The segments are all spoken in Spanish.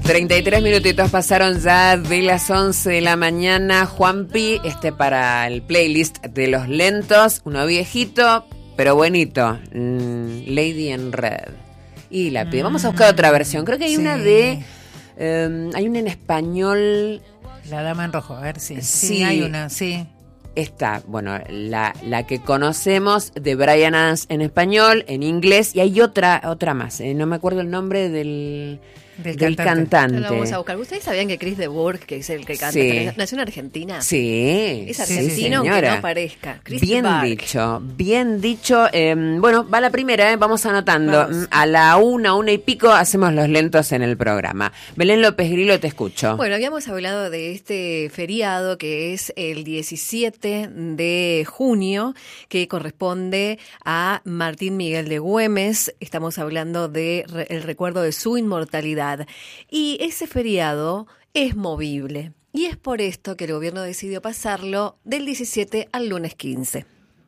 33 minutitos pasaron ya de las 11 de la mañana. Juanpi, para el playlist de los lentos, uno viejito, pero buenito. Lady in Red. Y la pido. Vamos a buscar otra versión. Creo que hay una de... hay una en español... La Dama en Rojo, a ver si. Sí, hay una, sí. Está, bueno, la que conocemos de Bryan Adams en español, en inglés, y hay otra más. No me acuerdo el nombre del cantante. Lo vamos a buscar. ¿Ustedes sabían que Chris de Burgh, que es el que canta, sí, nació en Argentina? Sí. Es argentino, aunque no parezca. Chris bien dicho, bien dicho. Bueno, va la primera, vamos anotando. Vamos. A la 1 y pico hacemos los lentos en el programa. Belén López Grillo, te escucho. Bueno, habíamos hablado de este feriado que es el 17 de junio, que corresponde a Martín Miguel de Güemes. Estamos hablando de el recuerdo de su inmortalidad. Y ese feriado es movible. Y es por esto que el gobierno decidió pasarlo del 17 al lunes 15.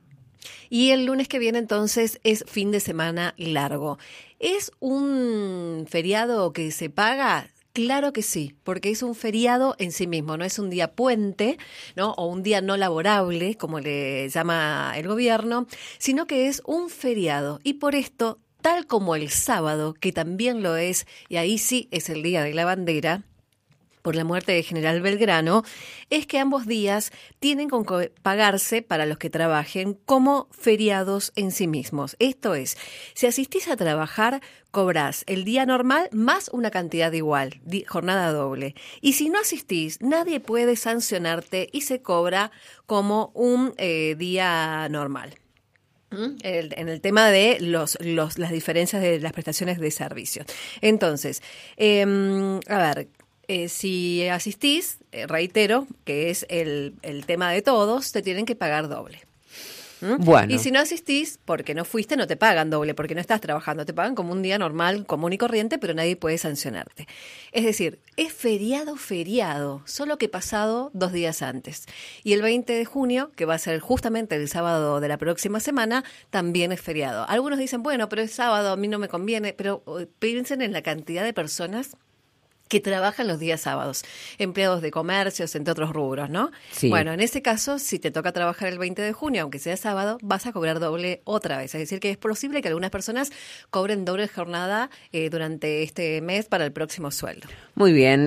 Y el lunes que viene entonces es fin de semana largo. ¿Es un feriado que se paga? Claro que sí, porque es un feriado en sí mismo, no es un día puente, ¿no? O un día no laborable, como le llama el gobierno, sino que es un feriado. Y por esto, tal como el sábado, que también lo es, y ahí sí es el Día de la Bandera, por la muerte de General Belgrano, es que ambos días tienen que pagarse para los que trabajen como feriados en sí mismos. Esto es, si asistís a trabajar, cobrás el día normal más una cantidad igual, jornada doble. Y si no asistís, nadie puede sancionarte y se cobra como un día normal. En el tema de las diferencias de las prestaciones de servicio. Entonces, a ver, si asistís, reitero, que es el tema de todos, te tienen que pagar doble. Bueno. Y si no asistís, porque no fuiste, no te pagan doble, porque no estás trabajando, te pagan como un día normal, común y corriente, pero nadie puede sancionarte. Es decir, es feriado, solo que pasado 2 días antes. Y el 20 de junio, que va a ser justamente el sábado de la próxima semana, también es feriado. Algunos dicen, bueno, pero es sábado, a mí no me conviene, pero piensen en la cantidad de personas que trabajan los días sábados, empleados de comercios, entre otros rubros, ¿no? Sí. Bueno, en ese caso, si te toca trabajar el 20 de junio, aunque sea sábado, vas a cobrar doble otra vez. Es decir, que es posible que algunas personas cobren doble jornada durante este mes para el próximo sueldo. Muy bien.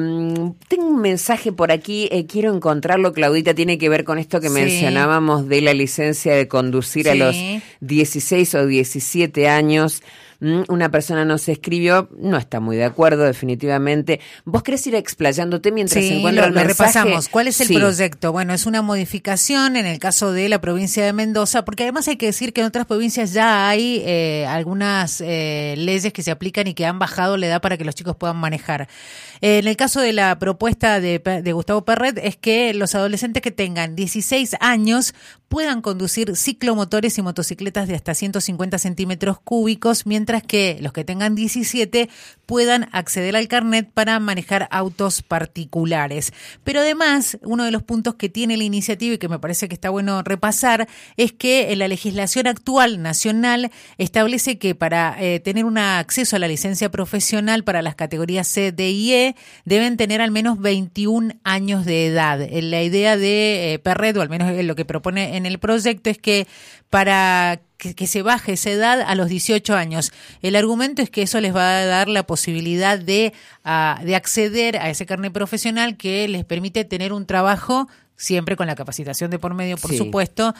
Tengo un mensaje por aquí, quiero encontrarlo, Claudita, tiene que ver con esto que mencionábamos de la licencia de conducir a los 16 o 17 años. Una persona nos escribió, no está muy de acuerdo definitivamente. ¿Vos querés ir explayándote mientras encuentro el mensaje? Repasamos. ¿Cuál es el proyecto? Bueno, es una modificación en el caso de la provincia de Mendoza, porque además hay que decir que en otras provincias ya hay algunas leyes que se aplican y que han bajado la edad para que los chicos puedan manejar. En el caso de la propuesta de Gustavo Perret es que los adolescentes que tengan 16 años puedan conducir ciclomotores y motocicletas de hasta 150 centímetros cúbicos, mientras que los que tengan 17 puedan acceder al carnet para manejar autos particulares. Pero además, uno de los puntos que tiene la iniciativa y que me parece que está bueno repasar es que en la legislación actual nacional establece que para tener un acceso a la licencia profesional para las categorías C, D y E deben tener al menos 21 años de edad. La idea de Perret, o al menos lo que propone en el proyecto, es que para que se baje esa edad a los 18 años. El argumento es que eso les va a dar la posibilidad de acceder a ese carnet profesional que les permite tener un trabajo, siempre con la capacitación de por medio, por supuesto,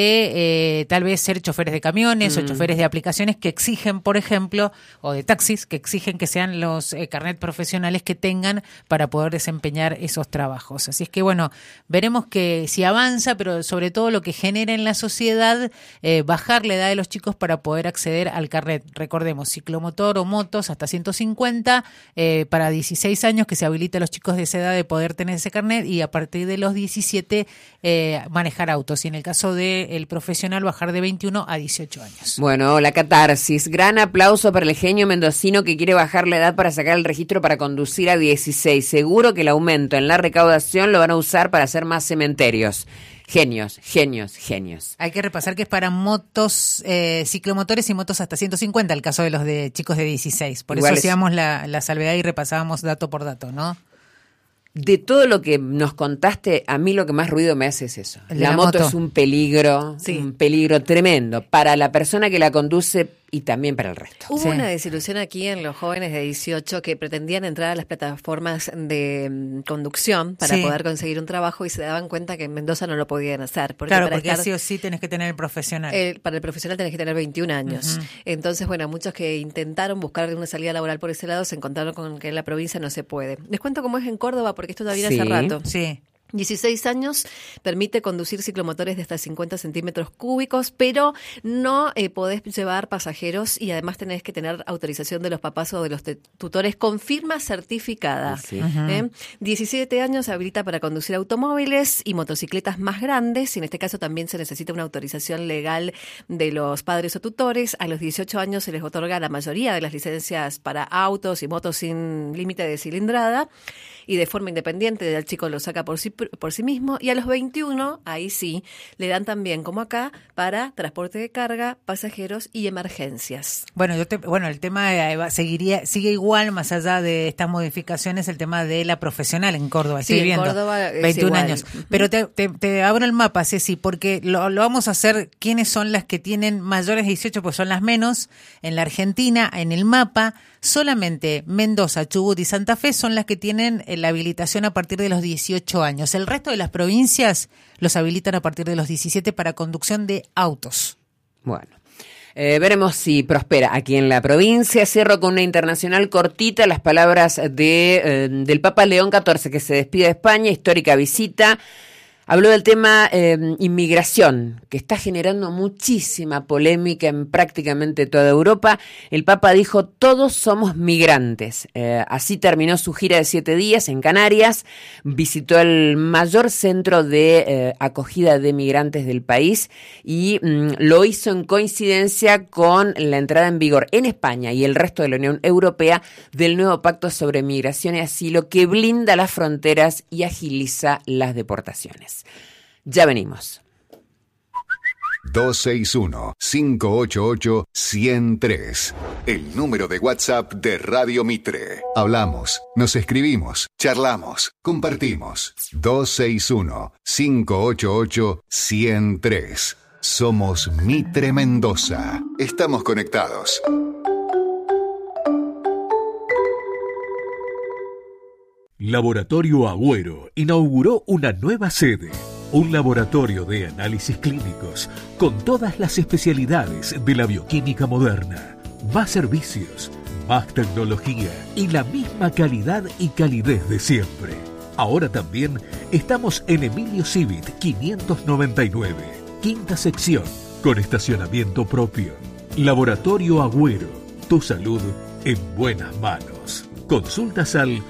de tal vez ser choferes de camiones o choferes de aplicaciones que exigen, por ejemplo, o de taxis, que exigen que sean los carnet profesionales que tengan para poder desempeñar esos trabajos. Así es que, bueno, veremos que si avanza, pero sobre todo lo que genera en la sociedad, bajar la edad de los chicos para poder acceder al carnet. Recordemos, ciclomotor o motos hasta 150, para 16 años que se habilita a los chicos de esa edad de poder tener ese carnet, y a partir de los 17 manejar autos, y en el caso del profesional bajar de 21 a 18 años. Bueno, la catarsis. Gran aplauso para el genio mendocino que quiere bajar la edad para sacar el registro para conducir a 16. Seguro que el aumento en la recaudación lo van a usar para hacer más cementerios. Genios. Hay que repasar que es para motos, ciclomotores y motos hasta 150, el caso de los de chicos de 16. Por eso hacíamos la salvedad y repasábamos dato por dato, ¿no? De todo lo que nos contaste, a mí lo que más ruido me hace es eso. La moto es un peligro tremendo para la persona que la conduce y también para el resto. Hubo una desilusión aquí en los jóvenes de 18 que pretendían entrar a las plataformas de conducción para poder conseguir un trabajo y se daban cuenta que en Mendoza no lo podían hacer. Porque sí o sí tenés que tener el profesional. Para el profesional tenés que tener 21 años. Uh-huh. Entonces, muchos que intentaron buscar una salida laboral por ese lado se encontraron con que en la provincia no se puede. Les cuento cómo es en Córdoba, porque esto todavía hace rato. Sí. 16 años, permite conducir ciclomotores de hasta 50 centímetros cúbicos, pero no podés llevar pasajeros y además tenés que tener autorización de los papás o de los tutores con firma certificada. Sí. Uh-huh. 17 años se habilita para conducir automóviles y motocicletas más grandes, y en este caso también se necesita una autorización legal de los padres o tutores. A los 18 años se les otorga la mayoría de las licencias para autos y motos sin límite de cilindrada, y de forma independiente el chico lo saca por sí mismo, y a los 21, ahí sí, le dan también, como acá, para transporte de carga, pasajeros y emergencias. Bueno, el tema sigue igual, más allá de estas modificaciones, el tema de la profesional en Córdoba. Sí, en Córdoba es 21 igual. años. Pero te abro el mapa, Ceci, porque lo vamos a hacer. ¿Quiénes son las que tienen mayores de 18? Pues son las menos. En la Argentina, en el mapa, solamente Mendoza, Chubut y Santa Fe son las que tienen la habilitación a partir de los 18 años. El resto de las provincias los habilitan a partir de los 17 para conducción de autos. Bueno, veremos si prospera aquí en la provincia. Cierro con una internacional cortita, las palabras del Papa León XIV, que se despide de España, histórica visita. Habló del tema inmigración, que está generando muchísima polémica en prácticamente toda Europa. El Papa dijo, todos somos migrantes. Así terminó su gira de 7 días en Canarias. Visitó el mayor centro de acogida de migrantes del país y lo hizo en coincidencia con la entrada en vigor en España y el resto de la Unión Europea del nuevo pacto sobre migración y asilo que blinda las fronteras y agiliza las deportaciones. Ya venimos. 261-588-103. El número de WhatsApp de Radio Mitre. Hablamos, nos escribimos, charlamos, compartimos. 261-588-103. Somos Mitre Mendoza. Estamos conectados. Laboratorio Agüero inauguró una nueva sede, un laboratorio de análisis clínicos con todas las especialidades de la bioquímica moderna, más servicios, más tecnología y la misma calidad y calidez de siempre. Ahora también estamos en Emilio Civit 599, quinta sección, con estacionamiento propio. Laboratorio Agüero, tu salud en buenas manos. Consultas al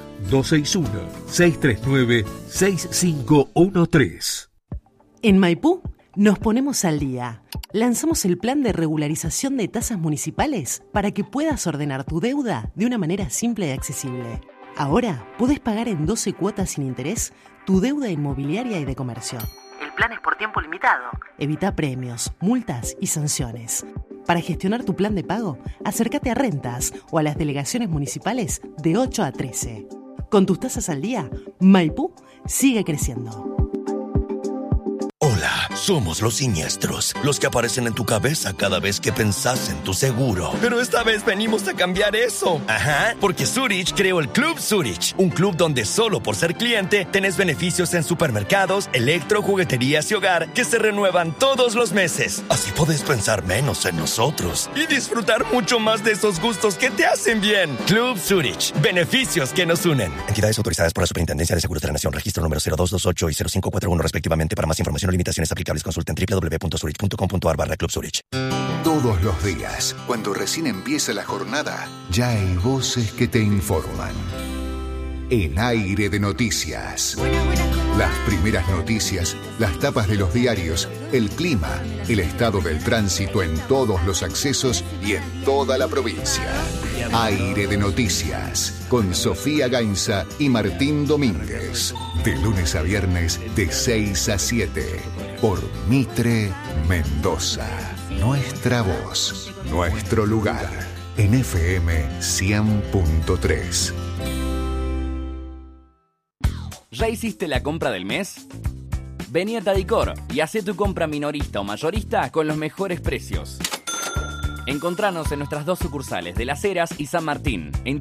261-639-6513. En Maipú nos ponemos al día. Lanzamos el plan de regularización de tasas municipales para que puedas ordenar tu deuda de una manera simple y accesible. Ahora podés pagar en 12 cuotas sin interés tu deuda inmobiliaria y de comercio. El plan es por tiempo limitado. Evita premios, multas y sanciones. Para gestionar tu plan de pago, acércate a Rentas o a las delegaciones municipales de 8 a 13. Con tus tasas al día, Maipú sigue creciendo. Hola, somos los siniestros, los que aparecen en tu cabeza cada vez que pensás en tu seguro. Pero esta vez venimos a cambiar eso. Ajá, porque Zurich creó el Club Zurich, un club donde solo por ser cliente tenés beneficios en supermercados, electro, jugueterías y hogar que se renuevan todos los meses. Así podés pensar menos en nosotros y disfrutar mucho más de esos gustos que te hacen bien. Club Zurich, beneficios que nos unen. Entidades autorizadas por la Superintendencia de Seguros de la Nación, registro número 0228 y 0541 respectivamente. Para más información o limitaciones aplicables, consulten www.zurich.com.ar/Club Zurich. Todos los días, cuando recién empieza la jornada, ya hay voces que te informan. En Aire de Noticias. Las primeras noticias, las tapas de los diarios, el clima, el estado del tránsito en todos los accesos y en toda la provincia. Aire de Noticias, con Sofía Gainza y Martín Domínguez. De lunes a viernes, de 6 a 7. por Mitre Mendoza. Nuestra voz, nuestro lugar. En FM 100.3. ¿Ya hiciste la compra del mes? Vení a Tadicor y hacé tu compra minorista o mayorista con los mejores precios. Encontranos en nuestras 2 sucursales de Las Heras y San Martín.